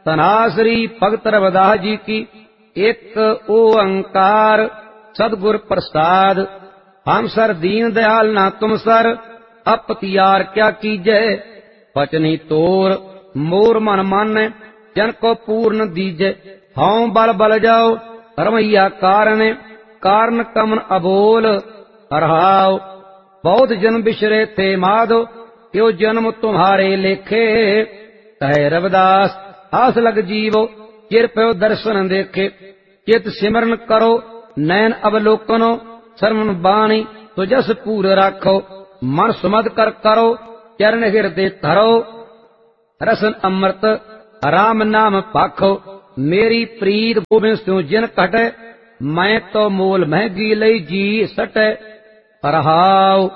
तनासरी भगत रविदास जी की। एक ओंकार सदगुर प्रसाद, हम सर दीन दयाल ना तुम सर, अपतियार क्या कीजै। बचनी तोर मोर मन मानै, जन को पूर्ण दीजै। हाँ बल बल जाओ रमैया कारण, कारण कमन अबोल। रहाओ बहुत जन्म बिसरे थे माधो, यो जन्म तुम्हारे लेखे। कहे रविदास आस लग जीवो, चिर प्यो दर्शन देखे। चित सिमरन करो नैन अवलोकनो, श्रवण बाणी तो जस पूर राखो। मन सुमद कर करो चरण हृदय धरो, रसन अमृत राम नाम पाखो। मेरी प्रीत गोबिंद स्यों जिन कटे, मैं तो मोल महंगी लई जी सटे। रहाओ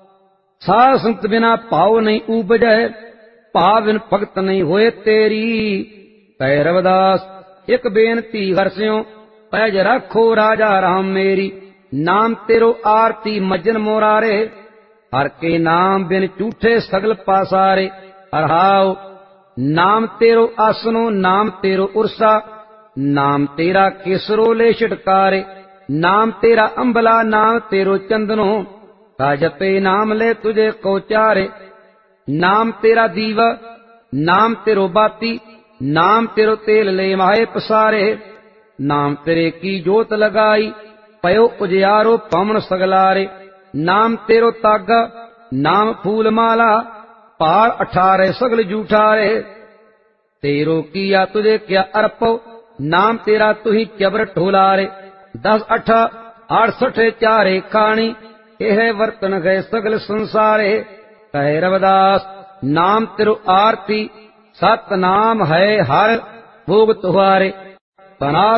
साध संत बिना पाओ नहीं उपजै, भाव बिन भगत नहीं होए तेरी। कहे रविदास एक बेनती हरस्यों, पैज रखो राजा राम मेरी। नाम तेरो आरती मजन मोरारे, हर के नाम बिन झूठे सगल पासारे। रहाओ नाम तेरो आसनो, नाम तेरो उर्सा, नाम तेरा केसरो ले छिटकारे। नाम तेरा अंबला, नाम तेरो चंदनो, जपे नाम ले तुझे को चारे। नाम तेरा दीवा, नाम तेरो बाती, नाम तेरो तेल ले माए पसारे। नाम तेरे की जोत लगाई, पयो उजियारो पवन सगलारे। नाम तेरो तागा, नाम फूल माला, पहाड़ 18 सगल जूठारे। तेरो किया तुझे क्या अर्पो, नाम तेरा तुही चबर ठोलारे। 10 8 68 चारे खाणी, यह वर्तन गए सगल संसारे। कहे रविदास नाम तेरो आरती, सत नाम है हर भोग तुम्हारे। तना